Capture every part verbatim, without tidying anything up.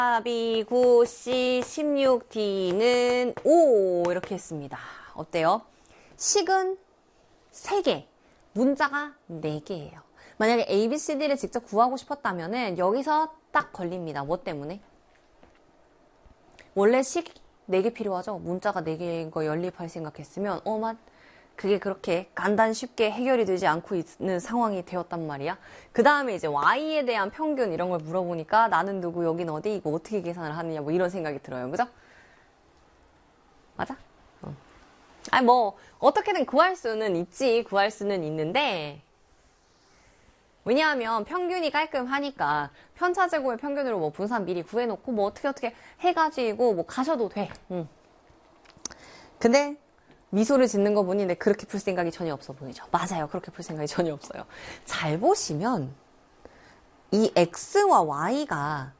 답이 구, C, 십육, D는 오 이렇게 했습니다. 어때요? 식은 세 개, 문자가 네 개예요. 만약에 A, B, C, D를 직접 구하고 싶었다면은 여기서 딱 걸립니다. 뭐 때문에? 원래 식 네 개 필요하죠? 문자가 네 개인 거 연립할 생각했으면 어만 그게 그렇게 간단 쉽게 해결이 되지 않고 있는 상황이 되었단 말이야. 그 다음에 이제 Y에 대한 평균 이런 걸 물어보니까 나는 누구, 여긴 어디, 이거 어떻게 계산을 하느냐 뭐 이런 생각이 들어요. 그죠? 맞아? 어. 아니 뭐 어떻게든 구할 수는 있지. 구할 수는 있는데 왜냐하면 평균이 깔끔하니까 편차제곱의 평균으로 뭐 분산 미리 구해놓고 뭐 어떻게 어떻게 해가지고 뭐 가셔도 돼. 응. 근데 미소를 짓는 거 보니 내 그렇게 풀 생각이 전혀 없어 보이죠? 맞아요. 그렇게 풀 생각이 전혀 없어요. 잘 보시면 이 X와 Y가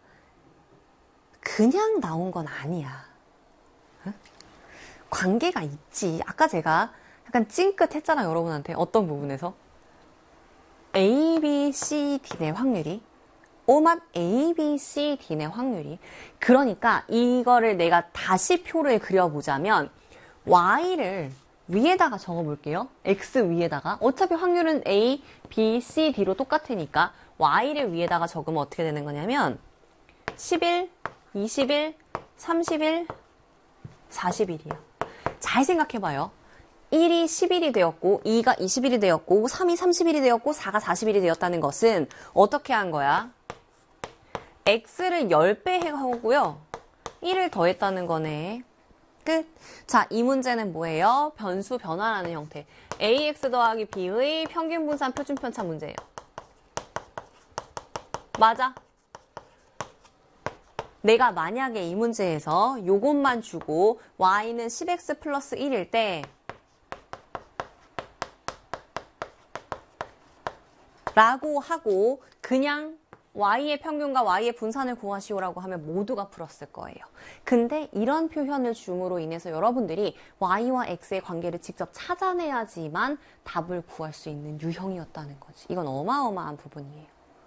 그냥 나온 건 아니야. 응? 관계가 있지. 아까 제가 약간 찡긋했잖아요. 여러분한테. 어떤 부분에서? A, B, C, D의 확률이 오만 A, B, C, D의 확률이 그러니까 이거를 내가 다시 표를 그려보자면 Y를 위에다가 적어볼게요. X 위에다가. 어차피 확률은 A, B, C, D로 똑같으니까 Y를 위에다가 적으면 어떻게 되는 거냐면 십일, 이십일, 삼십일, 사십일이야. 잘 생각해봐요. 일이 십일이 되었고 이가 이십일이 되었고 삼이 삼십일이 되었고 사가 사십일이 되었다는 것은 어떻게 한 거야? X를 십 배 하고요. 일을 더했다는 거네. 끝. 자, 이 문제는 뭐예요? 변수 변화라는 형태. 에이엑스 더하기 B의 평균 분산 표준 편차 문제예요. 맞아. 내가 만약에 이 문제에서 요것만 주고 Y는 십 엑스 플러스 일일 때 라고 하고 그냥 Y의 평균과 Y의 분산을 구하시오라고 하면 모두가 풀었을 거예요. 근데 이런 표현을 줌으로 인해서 여러분들이 Y와 X의 관계를 직접 찾아내야지만 답을 구할 수 있는 유형이었다는 거지. 이건 어마어마한 부분이에요.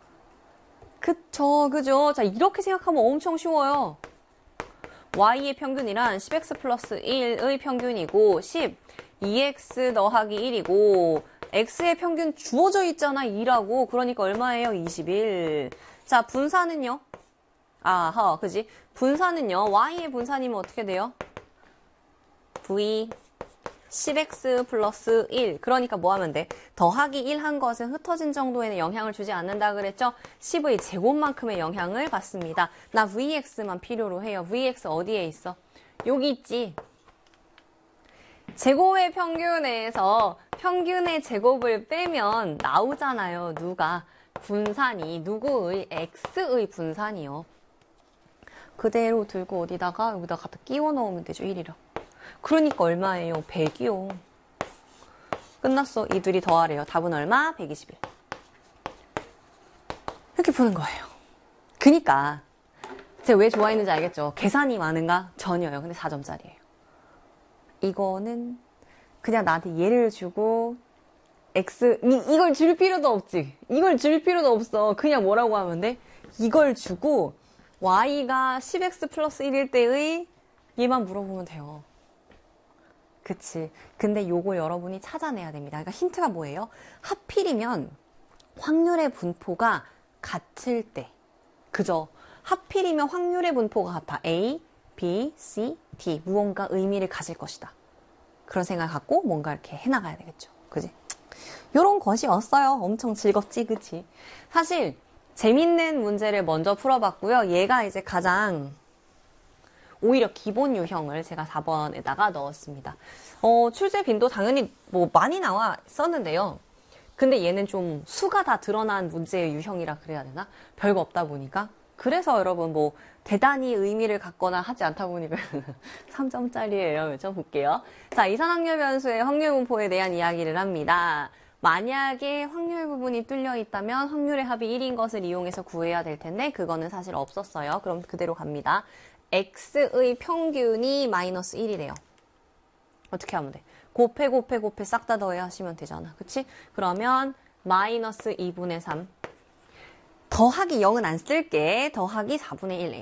그쵸, 그죠? 자, 이렇게 생각하면 엄청 쉬워요. Y의 평균이란 십 엑스 플러스 일의 평균이고 십, 이 엑스 더하기 일이고 X의 평균 주어져 있잖아, 이라고. 그러니까 얼마예요? 이십일. 자, 분산은요? 아하, 그지? 분산은요? Y의 분산이면 어떻게 돼요? V 십 엑스 플러스 일. 그러니까 뭐 하면 돼? 더하기 일 한 것은 흩어진 정도에는 영향을 주지 않는다 그랬죠? 십의 제곱만큼의 영향을 받습니다. 나 브이엑스만 필요로 해요. 브이엑스 어디에 있어? 여기 있지. 제곱의 평균에서 평균의 제곱을 빼면 나오잖아요. 누가? 분산이. 누구의? X의 분산이요. 그대로 들고 어디다가 여기다 갖다 끼워 넣으면 되죠. 일이라. 그러니까 얼마예요? 백이요. 끝났어. 이 둘이 더하래요. 답은 얼마? 백이십일. 이렇게 푸는 거예요. 그니까 제가 왜 좋아했는지 알겠죠? 계산이 많은가? 전혀요. 근데 사 점짜리예요. 이거는 그냥 나한테 예를 주고 X 이, 이걸 줄 필요도 없지. 이걸 줄 필요도 없어. 그냥 뭐라고 하면 돼? 이걸 주고 Y가 십 엑스 플러스 일일 때의 얘만 물어보면 돼요. 그치. 근데 요거 여러분이 찾아내야 됩니다. 그러니까 힌트가 뭐예요? 하필이면 확률의 분포가 같을 때. 그죠? 하필이면 확률의 분포가 같아. A, B, C, D. 무언가 의미를 가질 것이다. 그런 생각 갖고 뭔가 이렇게 해나가야 되겠죠. 그지? 요런 것이었어요. 엄청 즐겁지, 그치? 사실 재밌는 문제를 먼저 풀어봤고요. 얘가 이제 가장 오히려 기본 유형을 제가 사 번에다가 넣었습니다. 어, 출제 빈도 당연히 뭐 많이 나왔었는데요. 근데 얘는 좀 수가 다 드러난 문제의 유형이라 그래야 되나? 별거 없다 보니까. 그래서 여러분 뭐 대단히 의미를 갖거나 하지 않다 보니까 삼 점짜리예요. 몇 점 볼게요. 자, 이산확률 변수의 확률 분포에 대한 이야기를 합니다. 만약에 확률 부분이 뚫려 있다면 확률의 합이 일인 것을 이용해서 구해야 될 텐데 그거는 사실 없었어요. 그럼 그대로 갑니다. X의 평균이 마이너스 일이래요. 어떻게 하면 돼? 곱해 곱해 곱해 싹 다 더해 하시면 되잖아. 그치? 그러면 마이너스 이분의 삼 더하기 영은 안 쓸게. 더하기 사분의 일